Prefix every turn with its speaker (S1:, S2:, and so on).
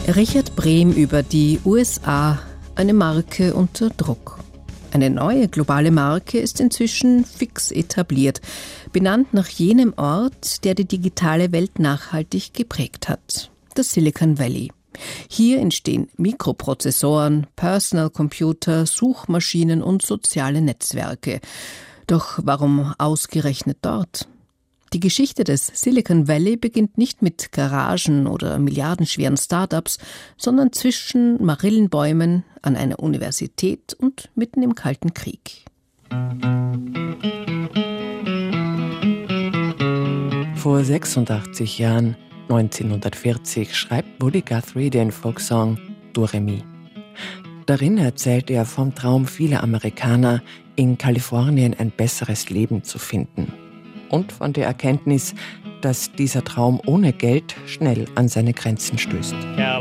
S1: Richard Brehm über die USA, eine Marke unter Druck. Eine neue globale Marke ist inzwischen fix etabliert, benannt nach jenem Ort, der die digitale Welt nachhaltig geprägt hat, das Silicon Valley. Hier entstehen Mikroprozessoren, Personal Computer, Suchmaschinen und soziale Netzwerke. Doch warum ausgerechnet dort? Die Geschichte des Silicon Valley beginnt nicht mit Garagen oder milliardenschweren Start-ups, sondern zwischen Marillenbäumen, an einer Universität und mitten im Kalten Krieg.
S2: Vor 86 Jahren, 1940, schreibt Woody Guthrie den Folksong Do Re Mi. Darin erzählt er vom Traum vieler Amerikaner, in Kalifornien ein besseres Leben zu finden. Und von der Erkenntnis, dass dieser Traum ohne Geld schnell an seine Grenzen stößt.